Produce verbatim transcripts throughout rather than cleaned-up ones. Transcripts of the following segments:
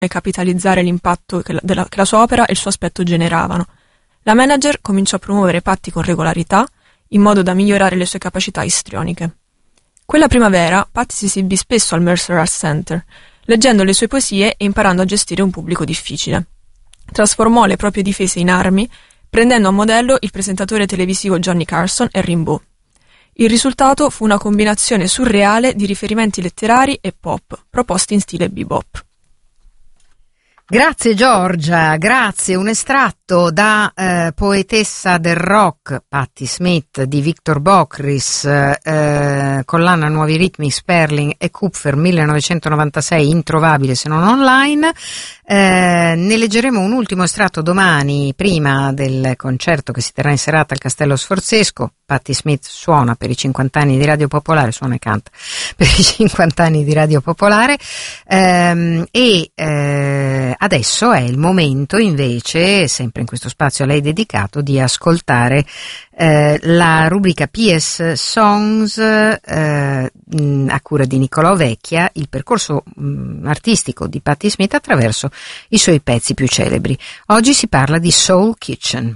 capitalizzare l'impatto che la, della, che la sua opera e il suo aspetto generavano. La manager cominciò a promuovere Patti con regolarità, in modo da migliorare le sue capacità istrioniche. Quella primavera Patti si esibì spesso al Mercer Art Center, leggendo le sue poesie e imparando a gestire un pubblico difficile. Trasformò le proprie difese in armi, prendendo a modello il presentatore televisivo Johnny Carson e Rimbaud. Il risultato fu una combinazione surreale di riferimenti letterari e pop, proposti in stile bebop. Grazie Giorgia, grazie. Un estratto da eh, Poetessa del rock, Patti Smith, di Victor Bockris, eh, collana Nuovi ritmi, Sperling e Kupfer, millenovecentonovantasei, introvabile se non online. Eh, ne leggeremo un ultimo estratto domani, prima del concerto che si terrà in serata al Castello Sforzesco. Patti Smith suona per i cinquanta anni di Radio Popolare, suona e canta per i cinquanta anni di Radio Popolare, ehm, e eh, adesso è il momento invece, sempre in questo spazio a lei dedicato, di ascoltare eh, la rubrica P S Songs eh, mh, a cura di Nicolò Vecchia, il percorso mh, artistico di Patti Smith attraverso i suoi pezzi più celebri. Oggi si parla di Soul Kitchen.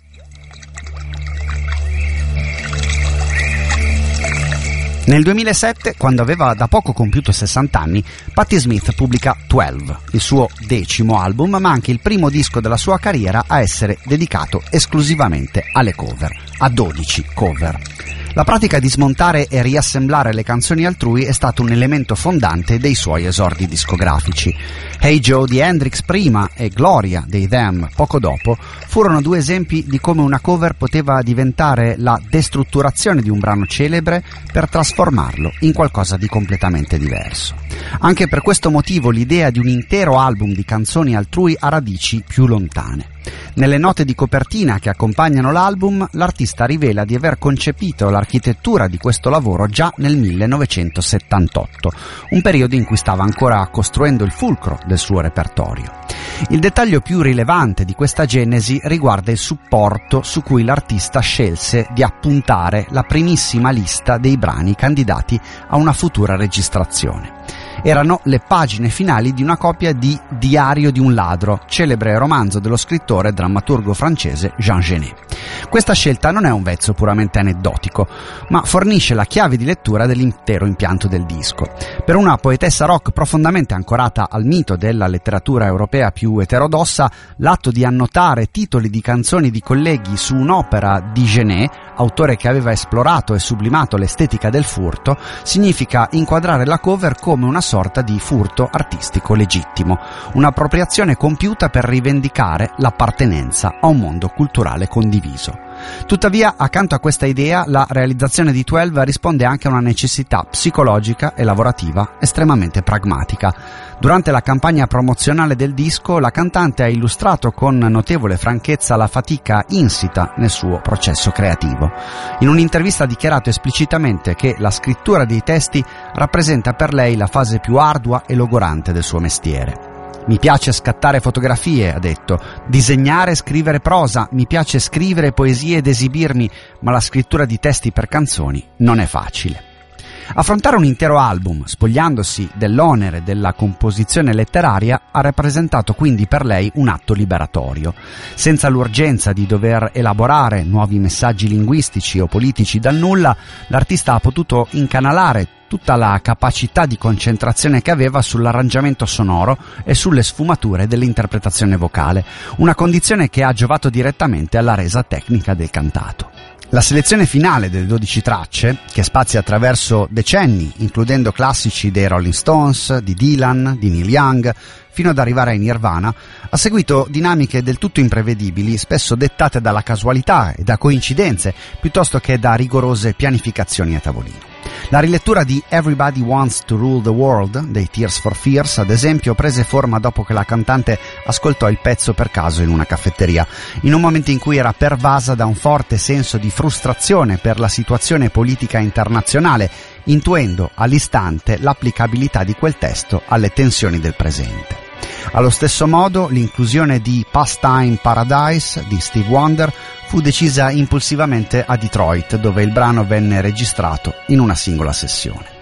Nel duemilasette, quando aveva da poco compiuto sessanta anni, Patti Smith pubblica dodici, il suo decimo album, ma anche il primo disco della sua carriera a essere dedicato esclusivamente alle cover, a dodici cover. La pratica di smontare e riassemblare le canzoni altrui è stato un elemento fondante dei suoi esordi discografici. Hey Joe di Hendrix prima e Gloria dei Them poco dopo furono due esempi di come una cover poteva diventare la destrutturazione di un brano celebre per trasformarlo in qualcosa di completamente diverso. Anche per questo motivo l'idea di un intero album di canzoni altrui ha radici più lontane. Nelle note di copertina che accompagnano l'album, l'artista rivela di aver concepito l'architettura di questo lavoro già nel millenovecentosettantotto, un periodo in cui stava ancora costruendo il fulcro del suo repertorio. Il dettaglio più rilevante di questa genesi riguarda il supporto su cui l'artista scelse di appuntare la primissima lista dei brani candidati a una futura registrazione. Erano le pagine finali di una copia di Diario di un ladro, celebre romanzo dello scrittore e drammaturgo francese Jean Genet. Questa scelta non è un vezzo puramente aneddotico, ma fornisce la chiave di lettura dell'intero impianto del disco. Per una poetessa rock profondamente ancorata al mito della letteratura europea più eterodossa, l'atto di annotare titoli di canzoni di colleghi su un'opera di Genet, autore che aveva esplorato e sublimato l'estetica del furto, significa inquadrare la cover come una sorta di furto artistico legittimo, un'appropriazione compiuta per rivendicare l'appartenenza a un mondo culturale condiviso. Tuttavia, accanto a questa idea, la realizzazione di dodici risponde anche a una necessità psicologica e lavorativa estremamente pragmatica. Durante la campagna promozionale del disco, la cantante ha illustrato con notevole franchezza la fatica insita nel suo processo creativo. In un'intervista ha dichiarato esplicitamente che la scrittura dei testi rappresenta per lei la fase più ardua e logorante del suo mestiere. Mi piace scattare fotografie, ha detto, disegnare e scrivere prosa, mi piace scrivere poesie ed esibirmi, ma la scrittura di testi per canzoni non è facile. Affrontare un intero album, spogliandosi dell'onere della composizione letteraria, ha rappresentato quindi per lei un atto liberatorio. Senza l'urgenza di dover elaborare nuovi messaggi linguistici o politici dal nulla, l'artista ha potuto incanalare tutta la capacità di concentrazione che aveva sull'arrangiamento sonoro e sulle sfumature dell'interpretazione vocale, una condizione che ha giovato direttamente alla resa tecnica del cantato. La selezione finale delle dodici tracce, che spazia attraverso decenni, includendo classici dei Rolling Stones, di Dylan, di Neil Young, fino ad arrivare ai Nirvana, ha seguito dinamiche del tutto imprevedibili, spesso dettate dalla casualità e da coincidenze, piuttosto che da rigorose pianificazioni a tavolino. La rilettura di Everybody Wants to Rule the World dei Tears for Fears, ad esempio, prese forma dopo che la cantante ascoltò il pezzo per caso in una caffetteria, in un momento in cui era pervasa da un forte senso di frustrazione per la situazione politica internazionale, intuendo all'istante l'applicabilità di quel testo alle tensioni del presente. Allo stesso modo, l'inclusione di Pastime Paradise di Steve Wonder fu decisa impulsivamente a Detroit, dove il brano venne registrato in una singola sessione.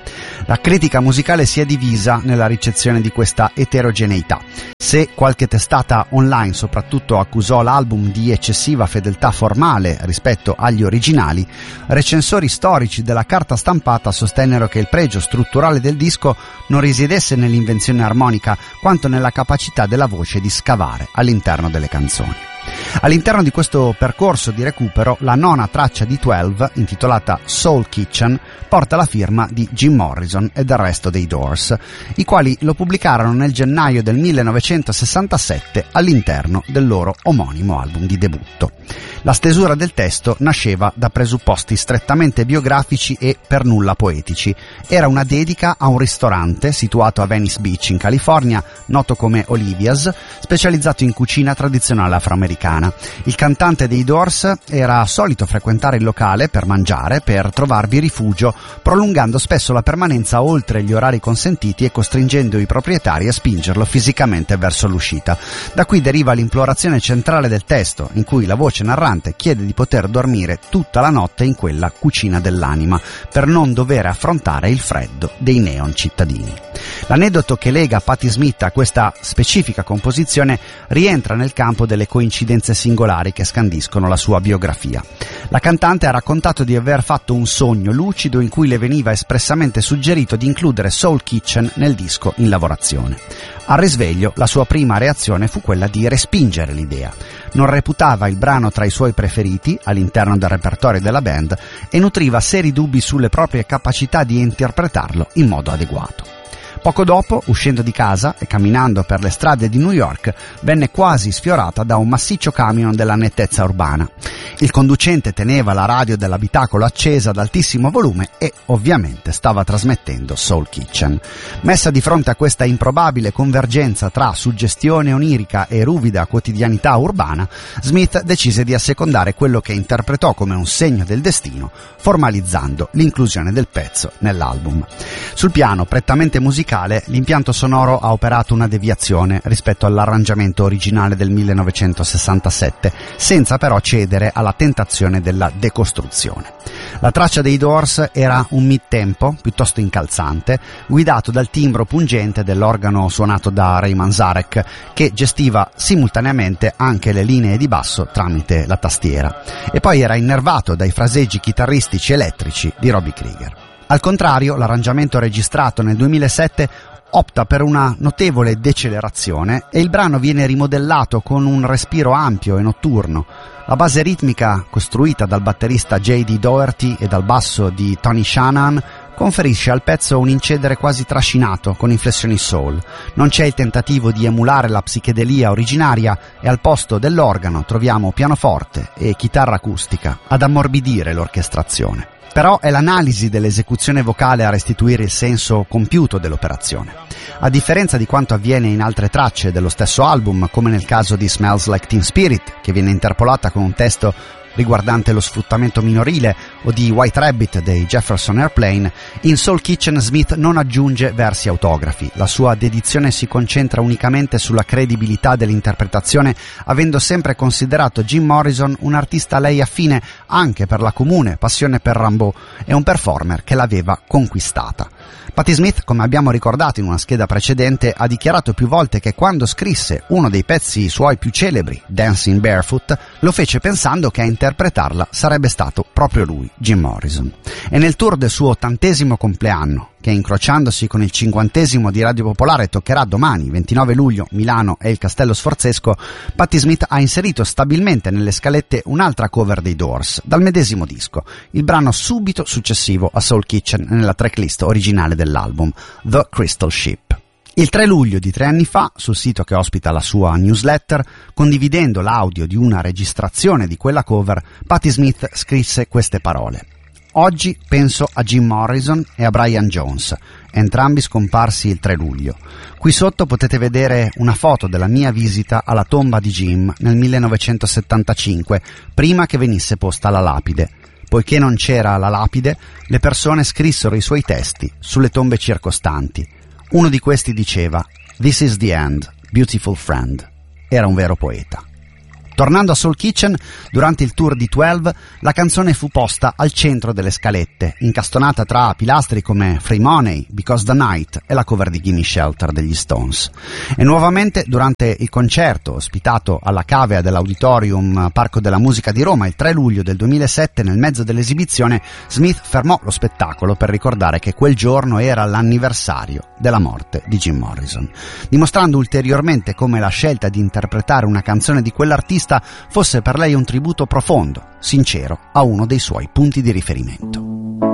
La critica musicale si è divisa nella ricezione di questa eterogeneità. Se qualche testata online soprattutto accusò l'album di eccessiva fedeltà formale rispetto agli originali, recensori storici della carta stampata sostennero che il pregio strutturale del disco non risiedesse nell'invenzione armonica quanto nella capacità della voce di scavare all'interno delle canzoni. All'interno di questo percorso di recupero, la nona traccia di dodici, intitolata Soul Kitchen, porta la firma di Jim Morrison e del resto dei Doors, i quali lo pubblicarono nel gennaio del millenovecentosessantasette all'interno del loro omonimo album di debutto. La stesura del testo nasceva da presupposti strettamente biografici e per nulla poetici. Era una dedica a un ristorante situato a Venice Beach in California, noto come Olivia's, specializzato in cucina tradizionale afroamericana. Il cantante dei Doors era solito frequentare il locale per mangiare, per trovarvi rifugio, prolungando spesso la permanenza oltre gli orari consentiti e costringendo i proprietari a spingerlo fisicamente verso l'uscita. Da qui deriva l'implorazione centrale del testo, in cui la voce narrante chiede di poter dormire tutta la notte in quella cucina dell'anima, per non dover affrontare il freddo dei neon cittadini. L'aneddoto che lega Patti Smith a questa specifica composizione rientra nel campo delle coincidenze singolari che scandiscono la sua biografia. La cantante ha raccontato di aver fatto un sogno lucido in cui le veniva espressamente suggerito di includere Soul Kitchen nel disco in lavorazione. Al risveglio, la sua prima reazione fu quella di respingere l'idea. Non reputava il brano tra i suoi preferiti all'interno del repertorio della band e nutriva seri dubbi sulle proprie capacità di interpretarlo in modo adeguato. Poco dopo, uscendo di casa e camminando per le strade di New York, venne quasi sfiorata da un massiccio camion della nettezza urbana. Il conducente teneva la radio dell'abitacolo accesa ad altissimo volume e, ovviamente, stava trasmettendo Soul Kitchen. Messa di fronte a questa improbabile convergenza tra suggestione onirica e ruvida quotidianità urbana, Smith decise di assecondare quello che interpretò come un segno del destino, formalizzando l'inclusione del pezzo nell'album. Sul piano prettamente musicale, l'impianto sonoro ha operato una deviazione rispetto all'arrangiamento originale del millenovecentosessantasette, senza però cedere alla tentazione della decostruzione. La traccia dei Doors era un mid-tempo piuttosto incalzante, guidato dal timbro pungente dell'organo suonato da Ray Manzarek, che gestiva simultaneamente anche le linee di basso tramite la tastiera, e poi era innervato dai fraseggi chitarristici elettrici di Robbie Krieger. Al contrario, l'arrangiamento registrato nel duemilasette opta per una notevole decelerazione e il brano viene rimodellato con un respiro ampio e notturno. La base ritmica, costruita dal batterista J D Doherty e dal basso di Tony Shanahan, conferisce al pezzo un incedere quasi trascinato con inflessioni soul. Non c'è il tentativo di emulare la psichedelia originaria e al posto dell'organo troviamo pianoforte e chitarra acustica ad ammorbidire l'orchestrazione. Però è l'analisi dell'esecuzione vocale a restituire il senso compiuto dell'operazione. A differenza di quanto avviene in altre tracce dello stesso album, come nel caso di Smells Like Teen Spirit, che viene interpolata con un testo riguardante lo sfruttamento minorile, o di White Rabbit dei Jefferson Airplane, in Soul Kitchen Smith non aggiunge versi autografi. La sua dedizione si concentra unicamente sulla credibilità dell'interpretazione, avendo sempre considerato Jim Morrison un artista a lei affine anche per la comune passione per Rimbaud e un performer che l'aveva conquistata. Patti Smith, come abbiamo ricordato in una scheda precedente, ha dichiarato più volte che quando scrisse uno dei pezzi suoi più celebri, Dancing Barefoot, lo fece pensando che a interpretarla sarebbe stato proprio lui, Jim Morrison. E nel tour del suo ottantesimo compleanno, che incrociandosi con il cinquantesimo di Radio Popolare toccherà domani, ventinove luglio, Milano e il Castello Sforzesco, Patti Smith ha inserito stabilmente nelle scalette un'altra cover dei Doors, dal medesimo disco, il brano subito successivo a Soul Kitchen nella tracklist originale dell'album, The Crystal Ship. Il tre luglio di tre anni fa, sul sito che ospita la sua newsletter, condividendo l'audio di una registrazione di quella cover, Patti Smith scrisse queste parole. Oggi penso a Jim Morrison e a Brian Jones, entrambi scomparsi il tre luglio. Qui sotto potete vedere una foto della mia visita alla tomba di Jim nel millenovecentosettantacinque, prima che venisse posta la lapide. Poiché non c'era la lapide, le persone scrissero i suoi testi sulle tombe circostanti. Uno di questi diceva «This is the end, beautiful friend». Era un vero poeta. Tornando a Soul Kitchen, durante il tour di Twelve, la canzone fu posta al centro delle scalette, incastonata tra pilastri come Free Money, Because the Night e la cover di Gimme Shelter degli Stones. E nuovamente, durante il concerto ospitato alla cavea dell'Auditorium Parco della Musica di Roma il tre luglio del duemilasette, nel mezzo dell'esibizione, Smith fermò lo spettacolo per ricordare che quel giorno era l'anniversario della morte di Jim Morrison, dimostrando ulteriormente come la scelta di interpretare una canzone di quell'artista fosse per lei un tributo profondo, sincero, a uno dei suoi punti di riferimento.